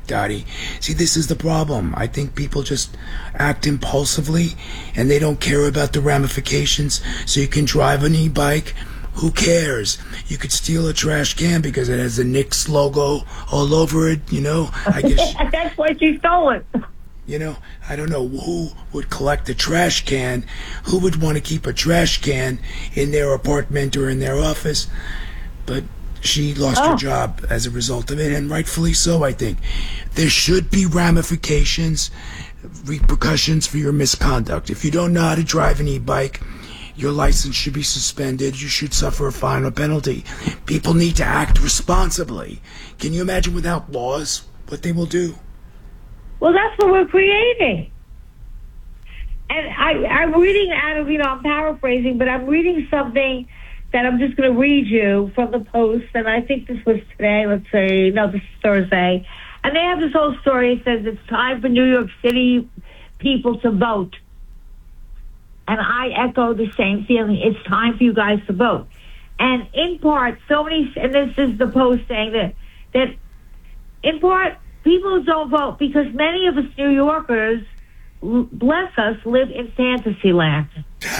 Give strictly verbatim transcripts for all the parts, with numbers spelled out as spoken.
Dottie. See, this is the problem. I think people just act impulsively and they don't care about the ramifications. So you can drive an e-bike. Who cares? You could steal a trash can because it has the Knicks logo all over it, you know? I guess that's why she stole it. You know, I don't know who would collect a trash can. Who would want to keep a trash can in their apartment or in their office? But she lost oh. her job as a result of it, and rightfully so, I think. There should be ramifications, repercussions for your misconduct. If you don't know how to drive an e-bike, your license should be suspended. You should suffer a fine or penalty. People need to act responsibly. Can you imagine without laws what they will do? Well, that's what we're creating. And I, I'm reading out of, you know, I'm paraphrasing, but I'm reading something that I'm just going to read you from the Post, and I think this was today, let's say, no, this is Thursday. And they have this whole story. It says it's time for New York City people to vote. And I echo the same feeling. It's time for you guys to vote. And in part, so many, and this is the Post saying that, that in part, people don't vote because many of us New Yorkers, bless us, live in fantasy land.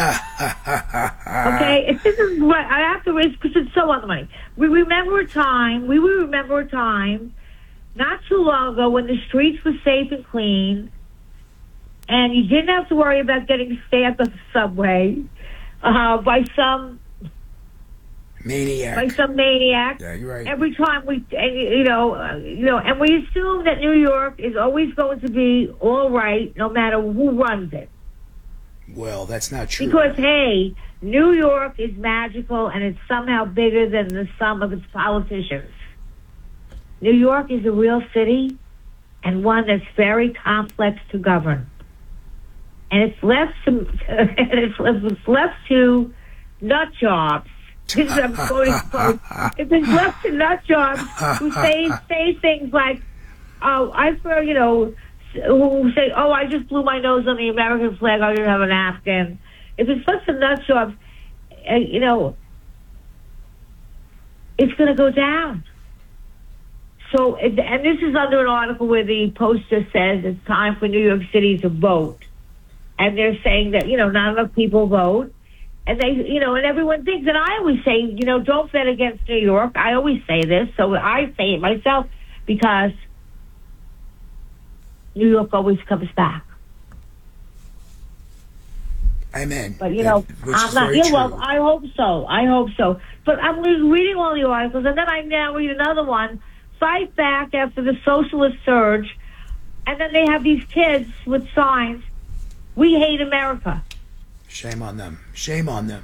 Okay? This is what I have to raise because it's so on the money. We remember a time, we will remember a time not too long ago when the streets were safe and clean, and you didn't have to worry about getting stabbed on the subway uh, by some maniac. By some maniac. Yeah, you're right. Every time we, you know, uh, you know, and we assume that New York is always going to be all right, no matter who runs it. Well, that's not true. Because hey, New York is magical, and it's somehow bigger than the sum of its politicians. New York is a real city, and one that's very complex to govern. And it's left to, and it's, it's left to nut jobs. This is, I'm quoting, if it's left to nut jobs who say say things like, "Oh, I feel," you know, who say, "Oh, I just blew my nose on the American flag. I didn't have a napkin." If it's left to nut jobs, uh, you know, it's going to go down. So, and this is under an article where the Post just says it's time for New York City to vote. And they're saying that, you know, not enough people vote. And they, you know, and everyone thinks, and I always say, you know, don't bet against New York. I always say this, so I say it myself because New York always comes back. Amen. But, you know, Which I'm is not, very yeah, true. well, I hope so. I hope so. But I'm reading all the articles, and then I now read another one, Fight Back After the Socialist Surge, and then they have these kids with signs, "We hate America." Shame on them. Shame on them.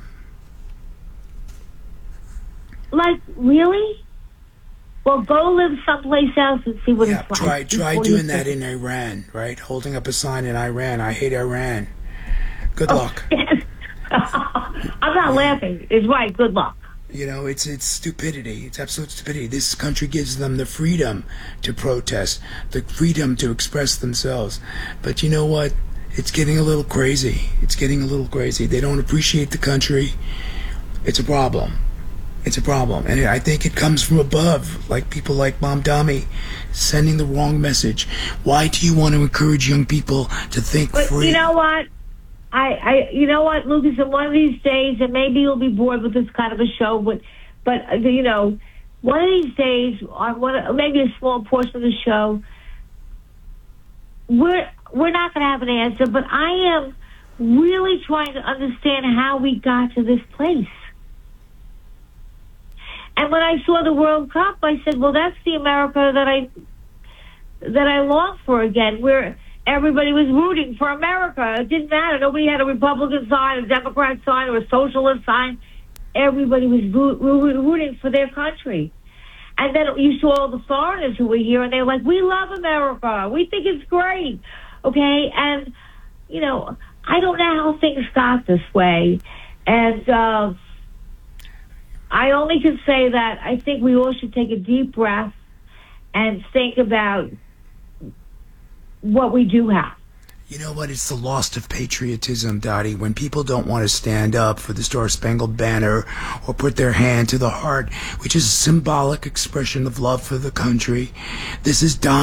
Like, really? Well, go live someplace else and see what Yeah, it's try like. try doing that in Iran, right? Holding up a sign in Iran. I hate Iran. Good Oh, luck. yes. I'm not laughing. It's right. Good luck. You know, it's it's stupidity. It's absolute stupidity. This country gives them the freedom to protest, the freedom to express themselves. But you know what? It's getting a little crazy. It's getting a little crazy. They don't appreciate the country. It's a problem. It's a problem. And I think it comes from above, like people like Mamdani sending the wrong message. Why do you want to encourage young people to think But free? you know what? I, I, you know what, Lucas, in one of these days, and maybe you'll be bored with this kind of a show, but, but uh, you know, one of these days, on one, maybe a small portion of the show, we're we're not going to have an answer, but I am really trying to understand how we got to this place. And when I saw the World Cup, I said, well, that's the America that I that I long for again, where everybody was rooting for America. It didn't matter. Nobody had a Republican sign, a Democrat sign, or a socialist sign. Everybody was rooting for their country. And then you saw all the foreigners who were here, and they were like, we love America. We think it's great. Okay? And, you know, I don't know how things got this way. And uh, I only can say that I think we all should take a deep breath and think about what we do have. You know what? It's the loss of patriotism, Dottie. When people don't want to stand up for the Star-Spangled Banner or put their hand to the heart, which is a symbolic expression of love for the country. This is dying.